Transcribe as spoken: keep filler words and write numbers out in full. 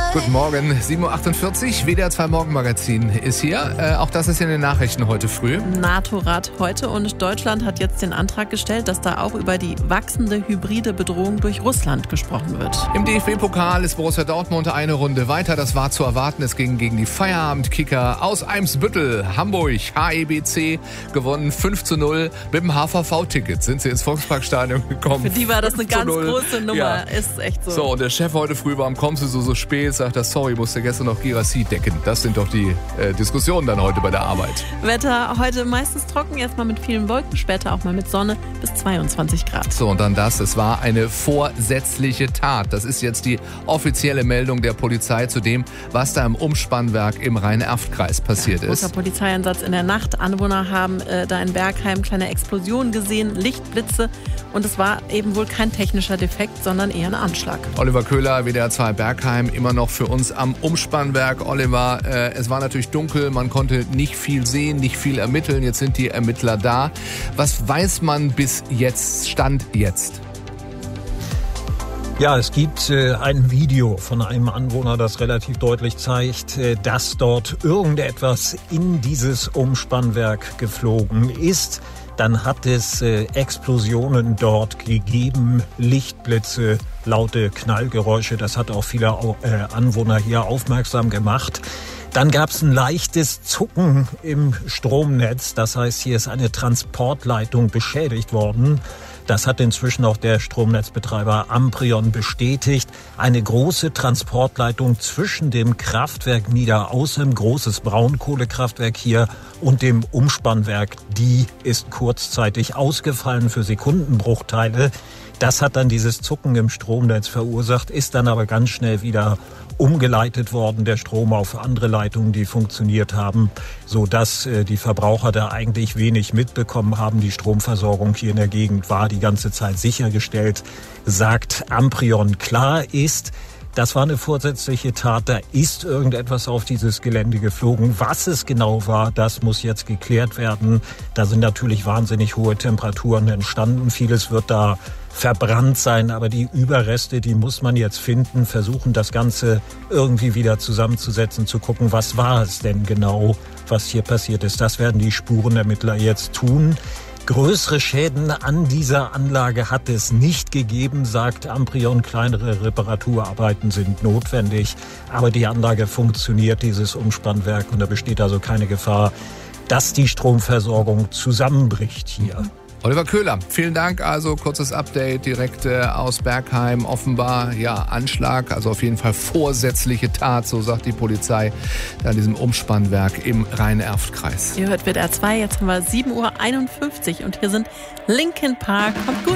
Guten Morgen, sieben Uhr achtundvierzig, W D R zwei Morgenmagazin ist hier. Äh, auch das ist in den Nachrichten heute früh. NATO-Rat heute und Deutschland hat jetzt den Antrag gestellt, dass da auch über die wachsende hybride Bedrohung durch Russland gesprochen wird. Im D F B-Pokal ist Borussia Dortmund eine Runde weiter. Das war zu erwarten. Es ging gegen die Feierabendkicker aus Eimsbüttel. Hamburg, H E B C, gewonnen fünf zu null. Mit dem H V V-Ticket sind sie ins Volksparkstadion gekommen. Für die war das eine ganz große Nummer. Ja. Ist echt so. So, und der Chef heute früh, warum kommst du so, so spät? Sagt er, sorry, musste gestern noch Girassi decken. Das sind doch die äh, Diskussionen dann heute bei der Arbeit. Wetter heute meistens trocken, erstmal mit vielen Wolken, später auch mal mit Sonne bis zweiundzwanzig Grad. So, und dann das. Es war eine vorsätzliche Tat. Das ist jetzt die offizielle Meldung der Polizei zu dem, was da im Umspannwerk im Rhein-Erft-Kreis passiert ja, ist. Großer Polizeieinsatz in der Nacht. Anwohner haben äh, da in Bergheim kleine Explosionen gesehen, Lichtblitze. Und es war eben wohl kein technischer Defekt, sondern eher ein Anschlag. Oliver Köhler, W D R zwei Bergheim, immer noch für uns am Umspannwerk. Oliver, äh, es war natürlich dunkel, man konnte nicht viel sehen, nicht viel ermitteln. Jetzt sind die Ermittler da. Was weiß man bis jetzt, Stand jetzt? Ja, es gibt äh, ein Video von einem Anwohner, das relativ deutlich zeigt, äh, dass dort irgendetwas in dieses Umspannwerk geflogen ist. Dann hat es äh, Explosionen dort gegeben, Lichtblitze, laute Knallgeräusche. Das hat auch viele äh, Anwohner hier aufmerksam gemacht. Dann gab es ein leichtes Zucken im Stromnetz. Das heißt, hier ist eine Transportleitung beschädigt worden. Das hat inzwischen auch der Stromnetzbetreiber Amprion bestätigt. Eine große Transportleitung zwischen dem Kraftwerk Niederaußem, großes Braunkohlekraftwerk hier, und dem Umspannwerk, die ist kurzzeitig ausgefallen für Sekundenbruchteile. Das hat dann dieses Zucken im Stromnetz verursacht, ist dann aber ganz schnell wieder umgeleitet worden, der Strom auf andere Leitungen, die funktioniert haben, sodass äh, die Verbraucher da eigentlich wenig mitbekommen haben. Die Stromversorgung hier in der Gegend war die ganze Zeit sichergestellt, sagt Amprion. Klar ist, das war eine vorsätzliche Tat, da ist irgendetwas auf dieses Gelände geflogen. Was es genau war, das muss jetzt geklärt werden. Da sind natürlich wahnsinnig hohe Temperaturen entstanden. Vieles wird da verbrannt sein, aber die Überreste, die muss man jetzt finden, versuchen das Ganze irgendwie wieder zusammenzusetzen, zu gucken, was war es denn genau, was hier passiert ist. Das werden die Spurenermittler jetzt tun. Größere Schäden an dieser Anlage hat es nicht gegeben, sagt Amprion. Kleinere Reparaturarbeiten sind notwendig, aber die Anlage funktioniert, dieses Umspannwerk, und da besteht also keine Gefahr, dass die Stromversorgung zusammenbricht hier. Oliver Köhler, vielen Dank. Also kurzes Update direkt äh, aus Bergheim. Offenbar, ja, Anschlag, also auf jeden Fall vorsätzliche Tat, so sagt die Polizei, da in diesem Umspannwerk im Rhein-Erft-Kreis. Ihr hört W D R zwei, jetzt haben wir sieben Uhr einundfünfzig und hier sind Linkin Park. Kommt gut.